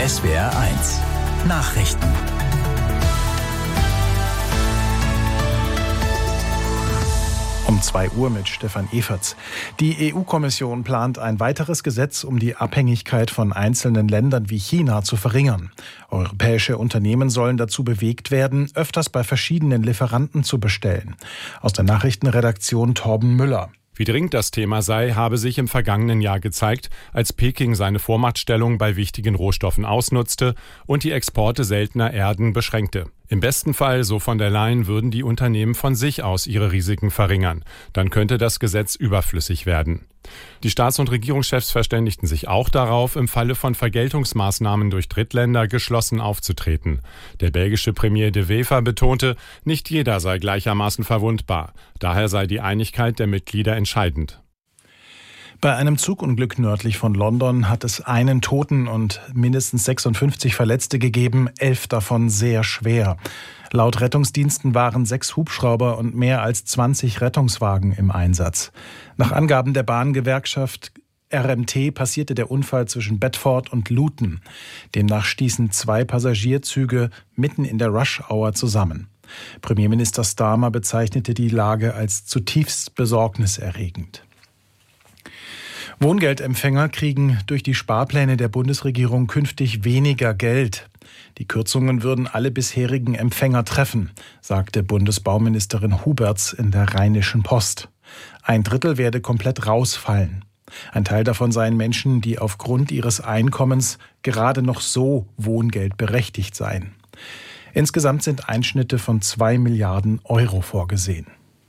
SWR1 Nachrichten. Um 2 Uhr mit Stefan Everts. Die EU-Kommission plant ein weiteres Gesetz, um die Abhängigkeit von einzelnen Ländern wie China zu verringern. Europäische Unternehmen sollen dazu bewegt werden, öfters bei verschiedenen Lieferanten zu bestellen. Aus der Nachrichtenredaktion Torben Müller. Wie dringend das Thema sei, habe sich im vergangenen Jahr gezeigt, als Peking seine Vormachtstellung bei wichtigen Rohstoffen ausnutzte und die Exporte seltener Erden beschränkte. Im besten Fall, so von der Leyen, würden die Unternehmen von sich aus ihre Risiken verringern. Dann könnte das Gesetz überflüssig werden. Die Staats- und Regierungschefs verständigten sich auch darauf, im Falle von Vergeltungsmaßnahmen durch Drittländer geschlossen aufzutreten. Der belgische Premier De Wever betonte, nicht jeder sei gleichermaßen verwundbar. Daher sei die Einigkeit der Mitglieder entscheidend. Bei einem Zugunglück nördlich von London hat es einen Toten und mindestens 56 Verletzte gegeben, 11 davon sehr schwer. Laut Rettungsdiensten waren 6 Hubschrauber und mehr als 20 Rettungswagen im Einsatz. Nach Angaben der Bahngewerkschaft RMT passierte der Unfall zwischen Bedford und Luton. Demnach stießen 2 Passagierzüge mitten in der Rush-Hour zusammen. Premierminister Starmer bezeichnete die Lage als zutiefst besorgniserregend. Wohngeldempfänger kriegen durch die Sparpläne der Bundesregierung künftig weniger Geld. Die Kürzungen würden alle bisherigen Empfänger treffen, sagte Bundesbauministerin Huberts in der Rheinischen Post. 1/3 werde komplett rausfallen. Ein Teil davon seien Menschen, die aufgrund ihres Einkommens gerade noch so wohngeldberechtigt seien. Insgesamt sind Einschnitte von 2 Milliarden Euro vorgesehen.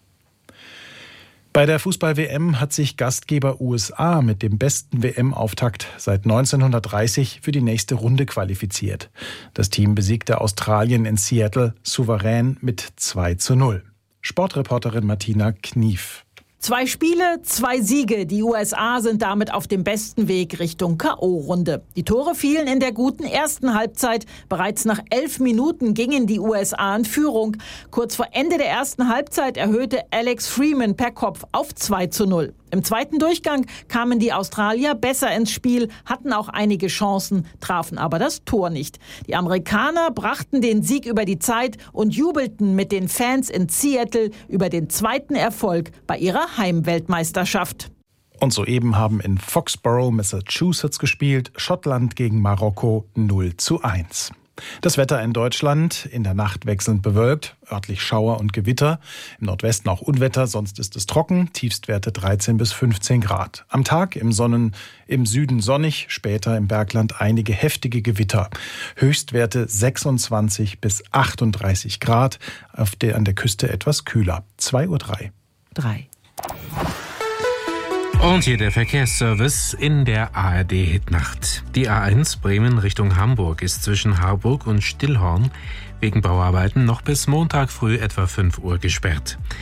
Bei der Fußball-WM hat sich Gastgeber USA mit dem besten WM-Auftakt seit 1930 für die nächste Runde qualifiziert. Das Team besiegte Australien in Seattle souverän mit 2:0. Sportreporterin Martina Knief. 2 Spiele, 2 Siege. Die USA sind damit auf dem besten Weg Richtung K.O.-Runde. Die Tore fielen in der guten ersten Halbzeit. Bereits nach 11 Minuten gingen die USA in Führung. Kurz vor Ende der ersten Halbzeit erhöhte Alex Freeman per Kopf auf 2:0. Im zweiten Durchgang kamen die Australier besser ins Spiel, hatten auch einige Chancen, trafen aber das Tor nicht. Die Amerikaner brachten den Sieg über die Zeit und jubelten mit den Fans in Seattle über den zweiten Erfolg bei ihrer Heimweltmeisterschaft. Und soeben haben in Foxborough, Massachusetts gespielt, Schottland gegen Marokko 0:1. Das Wetter in Deutschland: in der Nacht wechselnd bewölkt, örtlich Schauer und Gewitter, im Nordwesten auch Unwetter, sonst ist es trocken, Tiefstwerte 13 bis 15 Grad. Am Tag im Süden sonnig, später im Bergland einige heftige Gewitter. Höchstwerte 26 bis 38 Grad, an der Küste etwas kühler. 2:03 Uhr. Und hier der Verkehrsservice in der ARD-Hitnacht. Die A1 Bremen Richtung Hamburg ist zwischen Harburg und Stillhorn wegen Bauarbeiten noch bis Montag früh etwa 5 Uhr gesperrt.